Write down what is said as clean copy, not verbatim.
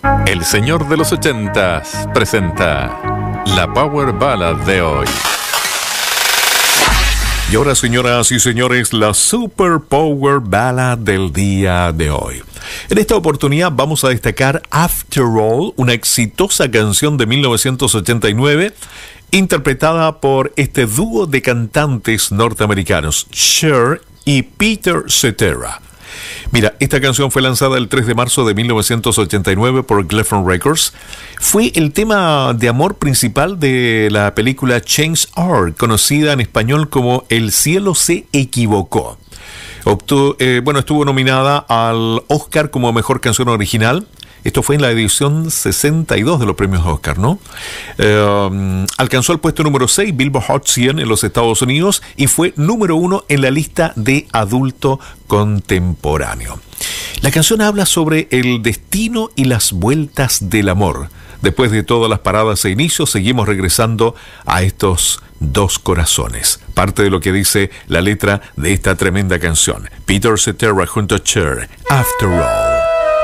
El señor de los 80s presenta la Power Ballad de hoy. Y ahora, señoras y señores, la Super Power Ballad del día de hoy. En esta oportunidad vamos a destacar After All, una exitosa canción de 1989, interpretada por este dúo de cantantes norteamericanos, Cher y Peter Cetera. Mira, esta canción fue lanzada el 3 de marzo de 1989 por Geffen Records. Fue el tema de amor principal de la película Change Heart, conocida en español como El cielo se equivocó. Estuvo nominada al Oscar como mejor canción original. Esto fue en la edición 62 de los premios Oscar, ¿no? Alcanzó el puesto número 6, Billboard Hot 100 en los Estados Unidos, y fue número 1 en la lista de adulto contemporáneo. La canción habla sobre el destino y las vueltas del amor. Después de todas las paradas e inicios, seguimos regresando a estos dos corazones. Parte de lo que dice la letra de esta tremenda canción. Peter Cetera junto a Cher, After All.